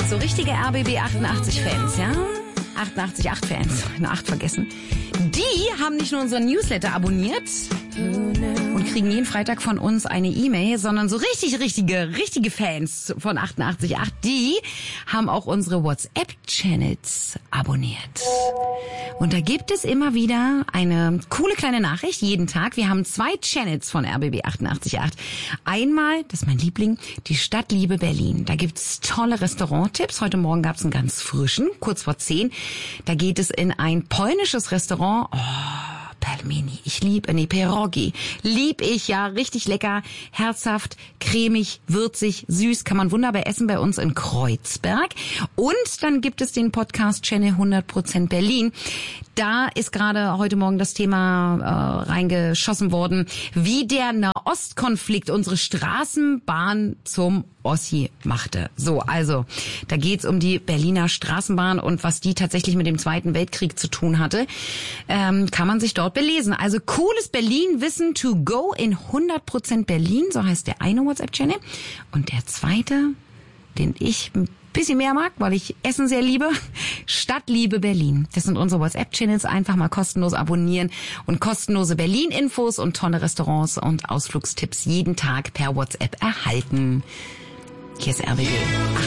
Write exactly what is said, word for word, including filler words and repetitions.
So richtige R B B achtundachtzig-Fans, ja? achtundachtzig Komma acht Fans, eine acht vergessen. Die haben nicht nur unseren Newsletter abonniert und kriegen jeden Freitag von uns eine E-Mail, sondern so richtig, richtige, richtige Fans von achtundachtzig Komma acht, die haben auch unsere WhatsApp-Channels abonniert. Und da gibt es immer wieder eine coole kleine Nachricht, jeden Tag. Wir haben zwei Channels von R B B achtundachtzig Komma acht. Einmal, das ist mein Liebling, die Stadtliebe Berlin. Da gibt's tolle Restauranttipps. Heute Morgen gab's einen ganz frischen, kurz vor zehn. Da geht es in ein polnisches Restaurant. Oh, Pelmeni, ich liebe, nee, Pierogi, lieb ich, ja, richtig lecker, herzhaft, cremig, würzig, süß, kann man wunderbar essen bei uns in Kreuzberg. Und dann gibt es den Podcast-Channel hundert Prozent Berlin. Da ist gerade heute Morgen das Thema äh, reingeschossen worden, wie der Nahostkonflikt unsere Straßenbahn zum Ossi machte. So, also, da geht's um die Berliner Straßenbahn und was die tatsächlich mit dem Zweiten Weltkrieg zu tun hatte, ähm, kann man sich dort belesen. Also, cooles Berlin-Wissen to go in hundert Prozent Berlin, so heißt der eine WhatsApp-Channel. Und der zweite, den ich ein bisschen mehr mag, weil ich Essen sehr liebe, Stadtliebe Berlin. Das sind unsere WhatsApp-Channels. Einfach mal kostenlos abonnieren und kostenlose Berlin-Infos und tolle Restaurants und Ausflugstipps jeden Tag per WhatsApp erhalten. Hier ist R B B.